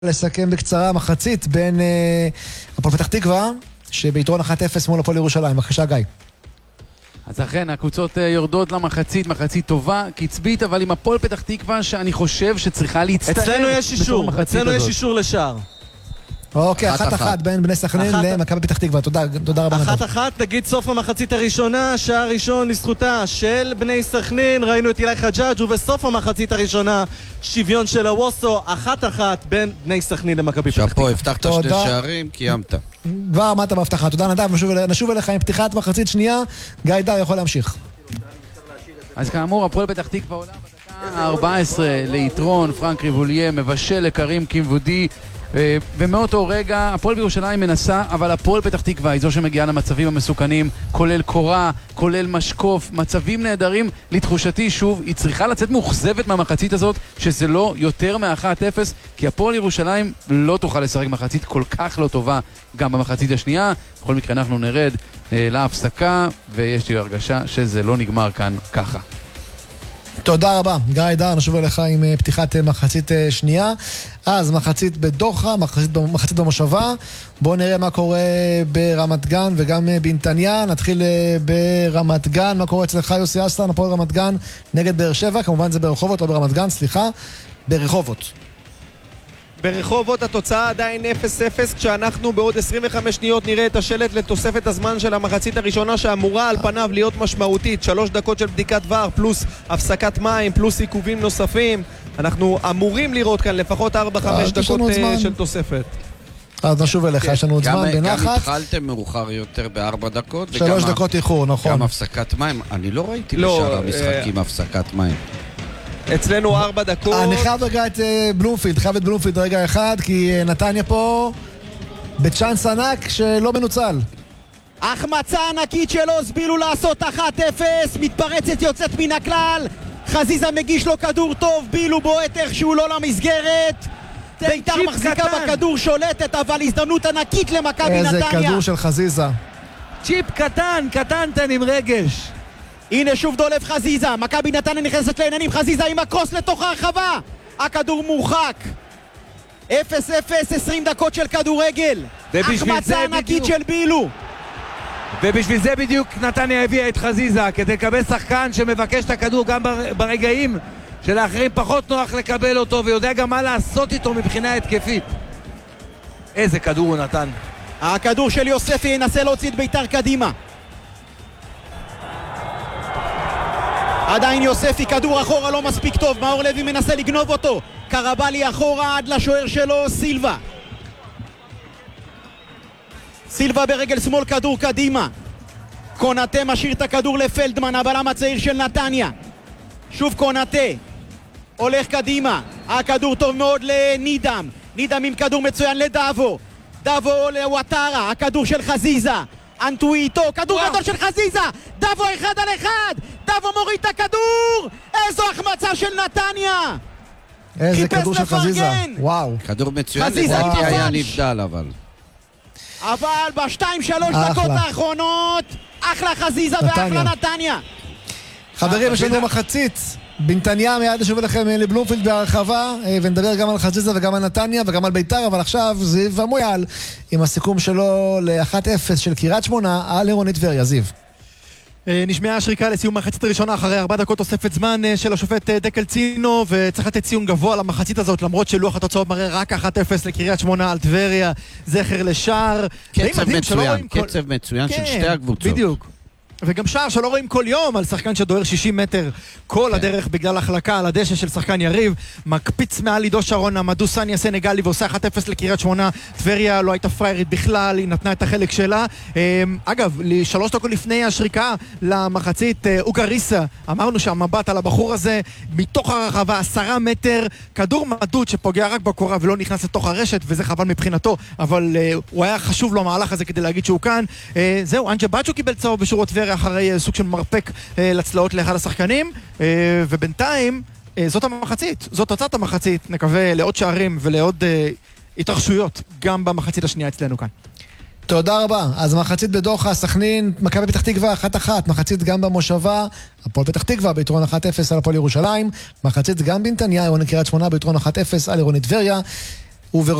לסכם בקצרה מחצית בין הפועל פתח תקווה שביתרון 1-0 מול הפועל ירושלים. בבקשה גיא. אז אכן, הקבוצות יורדות למחצית, מחצית טובה, קצבית, אבל עם הפועל פתח תקווה שאני חושב שצריכה להצטרף. אצלנו יש אישור לשער. אוקיי, 1-1 בין בני סכנין למכבי פתח תקווה. תודה רבה. 1-1, נגיד סוף המחצית הראשונה, שער ראשון לזכותה של בני סכנין, ראינו את אילי חג'אג', ובסוף המחצית הראשונה, שוויון של הווסו, 1-1 בין בני סכנין למכבי פתח תקווה. שפה, הבטחת שני שערים, קיימת. כבר עמדת בהבטחה. תודה נדב, נשוב אליך עם פתיחת מחצית שנייה. גיא דר יכול להמשיך. אז כאמור, הפועל פתח תקווה עולה בדקה 14 ליתרון, פרנק ריבוליה מבשל לקרים קימבודי, ומאותו רגע הפועל בירושלים מנסה, אבל הפועל פתח תקווה היא זו שמגיעה למצבים המסוכנים, כולל קורה, כולל משקוף, מצבים נהדרים. לתחושתי שוב, היא צריכה לצאת מאוכזבת מהמחצית הזאת, שזה לא יותר מ-1-0, כי הפועל ירושלים לא תוכל לשחק מחצית כל כך לא טובה גם במחצית השנייה. בכל מקרה אנחנו נרד להפסקה, ויש לי הרגשה שזה לא נגמר כאן ככה. תודה רבה. גיא דר, נשוב אליך עם פתיחת מחצית שנייה. אז מחצית בדוחה, מחצית במושבה. בואו נראה מה קורה ברמת גן וגם בנתניה. נתחיל ברמת גן. מה קורה אצלך יוסי אסלן, הפועל רמת גן נגד באר שבע. כמובן זה ברחובות, לא ברמת גן, סליחה. ברחובות. ברחובות התוצאה עדיין 0-0, כשאנחנו בעוד 25 שניות נראה את השלט לתוספת הזמן של המחצית הראשונה, שאמורה על פניו להיות משמעותית. 3 דקות של בדיקת ור פלוס הפסקת מים פלוס עיכובים נוספים. אנחנו אמורים לראות כאן לפחות 4-5 דקות של תוספת. אז נשוב אליך, יש לנו עוד זמן בנחת. גם התחלתם מאוחר יותר ב4 דקות 3 דקות איחור, נכון. גם הפסקת מים, אני לא ראיתי לשאר המשחקים הפסקת מים. אצלנו 4 דקות. אני חייב רגע את בלומפילד, רגע אחד, כי נתניה פה בצ'אנס ענק שלא מנוצל. החמצה ענקית שלו, סבילו לעשות 1-0, מתפרצת יוצאת מן הכלל, חזיזה מגיש לו כדור טוב, בילו בועט איכשהו לא למסגרת, ביתר מחזיקה בכדור, שולטת, אבל הזדמנות ענקית למכבי נתניה. איזה כדור של חזיזה. צ'יפ קטן עם רגש. הנה שוב דולב חזיזה, מכבי נתניה נכנסת לעניינים, חזיזה עם הקרוס לתוך הרחבה, הכדור מורחק. 0-0, 20 דקות של כדורגל, החמצה ענקית של בילו. ובשביל זה בדיוק נתניה הביאה את חזיזה, כדי לקבל שחקן שמבקש את הכדור גם ברגעים שלאחרים פחות נוח לקבל אותו, ויודע גם מה לעשות איתו מבחינה התקפית. איזה כדור הוא נתן. הכדור של יוספי ינסה להוציא את ביתר קדימה. עדיין יוספי, כדור אחורה לא מספיק טוב, מאור לוי מנסה לגנוב אותו, קרבלי אחורה עד לשוער שלו, סילבה ברגל שמאל, כדור קדימה, קונאטה משאיר את הכדור לפלדמן, הבלם הצעיר של נתניה. שוב קונאטה הולך קדימה, הכדור טוב מאוד לנידם, נידם עם כדור מצוין לדאבו, דאבו לוואטרה, הכדור של חזיזה, אנטואי איתו, כדור גדול של חזיזה, דאבו 1-1, דאבו מוריד את הכדור, איזו החמצה של נתניה, איזה כדור של חזיזה, וואו, כדור מצוין, לדעתי היה נבדל אבל ב2-3 דקות האחרונות אחלה חזיזה ואחלה נתניה. חברים, יש לנו מחצית בנתניה, מיד נשוב אליכם לבלומפילד בהרחבה, ונדבר גם על חזיזה וגם על נתניה וגם על ביתר, אבל עכשיו זיו המויאל עם הסיכום שלו ל1-0 של קריית שמונה על עירונית טבריה. זיו. נשמעה השריקה לסיום מחצית הראשונה אחרי 4 דקות תוספת זמן של השופט דקל צינו, וצריך לתת ציון גבוה למחצית הזאת, למרות שלוח התוצאות מראה רק 1-0 לקריית שמונה על טבריה, זכר לשער. קצב מצוין של שתי הקבוצות. בדיוק. וגם שער שלא רואים כל יום על שחקן שדוהר 60 מטר כל הדרך בגלל החלקה על הדשא של שחקן יריב, מקפיץ מעל לידו שרון עמדו סניה סנגלי ועושה 1-0 לקריית שמונה. טבריה לא הייתה פריירית בכלל, היא נתנה את החלק שלה. אגב, 3 דקות לפני השריקה למחצית, אוקריסה, אמרנו שהמבט על הבחור הזה מתוך הרחבה 10 מטר, כדור מדוד שפוגע רק בקורה ולא נכנס לתוך הרשת, וזה חבל מבחינתו, אבל הוא היה חשוב לו המהלך הזה כדי להגיד שהוא כאן. זהו, אנג'ה בצ'ו קיבל צהוב בשורות טבריה אחרי סוג של מרפק לצלעות לאחד השחקנים, ובינתיים זאת המחצית, זאת תוצאת המחצית. נקווה לעוד שערים ולעוד התרחשויות גם במחצית השנייה אצלנו כאן. תודה רבה. אז מחצית בדוחה, סכנין, מכבי פתח תקווה 1-1, מחצית גם במושבה, הפועל פתח תקווה ביתרון 1-0 על הפועל ירושלים, מחצית גם בנתניה, עירוני קריית שמונה ביתרון 1-0 על עירוני טבריה. וברחובות.